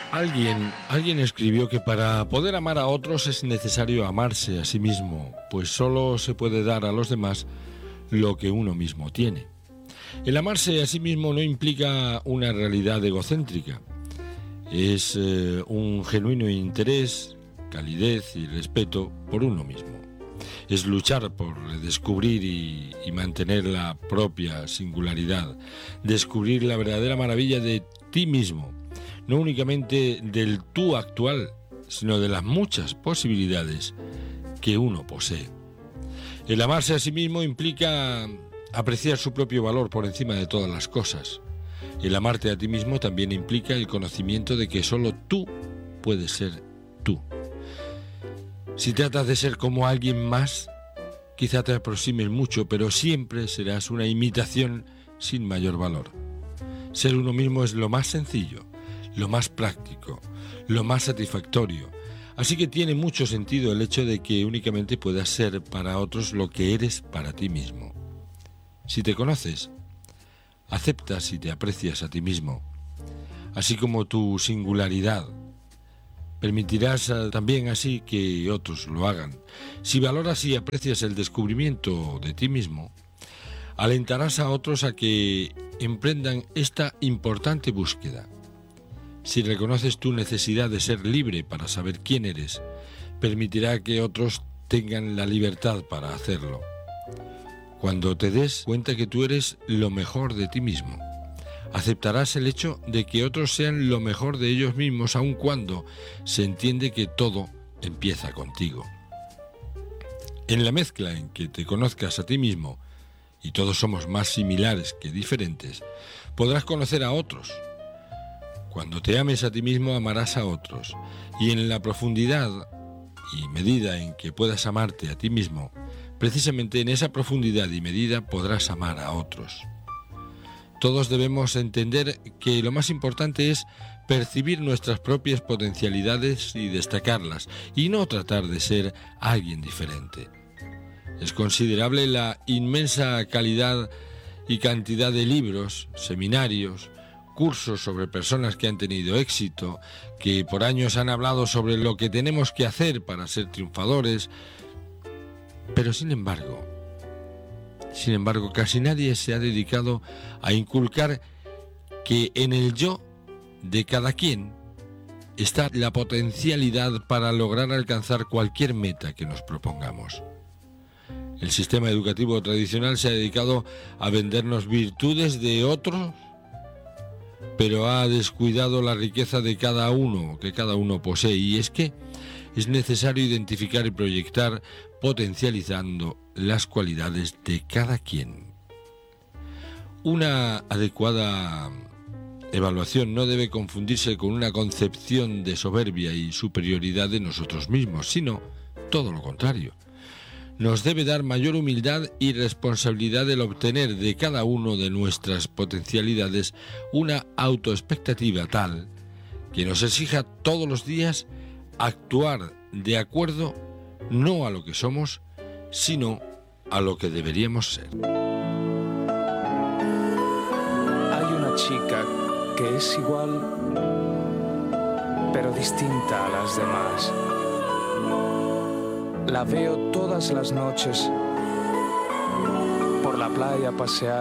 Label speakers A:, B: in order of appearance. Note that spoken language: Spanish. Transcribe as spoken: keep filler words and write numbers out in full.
A: Alguien, alguien escribió que para poder amar a otros es necesario amarse a sí mismo, pues solo se puede dar a los demás lo que uno mismo tiene. El amarse a sí mismo no implica una realidad egocéntrica, es eh, un genuino interés, calidez y respeto por uno mismo. Es luchar por descubrir y, y mantener la propia singularidad, descubrir la verdadera maravilla de ti mismo, no únicamente del tú actual, sino de las muchas posibilidades que uno posee. El amarse a sí mismo implica apreciar su propio valor por encima de todas las cosas. El amarte a ti mismo también implica el conocimiento de que solo tú puedes ser tú. Si tratas de ser como alguien más, quizá te aproximes mucho, pero siempre serás una imitación sin mayor valor. Ser uno mismo es lo más sencillo, lo más práctico, lo más satisfactorio. Así que tiene mucho sentido el hecho de que únicamente puedas ser para otros lo que eres para ti mismo. Si te conoces, aceptas y te aprecias a ti mismo, así como tu singularidad. Permitirás también así que otros lo hagan. Si valoras y aprecias el descubrimiento de ti mismo, alentarás a otros a que emprendan esta importante búsqueda. Si reconoces tu necesidad de ser libre para saber quién eres, permitirá que otros tengan la libertad para hacerlo. Cuando te des cuenta que tú eres lo mejor de ti mismo, aceptarás el hecho de que otros sean lo mejor de ellos mismos, aun cuando se entiende que todo empieza contigo. En la mezcla en que te conozcas a ti mismo, y todos somos más similares que diferentes, podrás conocer a otros. Cuando te ames a ti mismo, amarás a otros, y en la profundidad y medida en que puedas amarte a ti mismo, precisamente en esa profundidad y medida podrás amar a otros. Todos debemos entender que lo más importante es percibir nuestras propias potencialidades y destacarlas, y no tratar de ser alguien diferente. Es considerable la inmensa calidad y cantidad de libros, seminarios, cursos sobre personas que han tenido éxito, que por años han hablado sobre lo que tenemos que hacer para ser triunfadores, pero sin embargo, sin embargo, casi nadie se ha dedicado a inculcar que en el yo de cada quien está la potencialidad para lograr alcanzar cualquier meta que nos propongamos. El sistema educativo tradicional se ha dedicado a vendernos virtudes de otros, pero ha descuidado la riqueza de cada uno, que cada uno posee, y es que es necesario identificar y proyectar potencializando las cualidades de cada quien. Una adecuada evaluación no debe confundirse con una concepción de soberbia y superioridad de nosotros mismos, sino todo lo contrario. Nos debe dar mayor humildad y responsabilidad el obtener de cada uno de nuestras potencialidades una autoexpectativa tal que nos exija todos los días actuar de acuerdo no a lo que somos, sino a lo que deberíamos ser.
B: Hay una chica que es igual, pero distinta a las demás. La veo todas las noches por la playa pasear.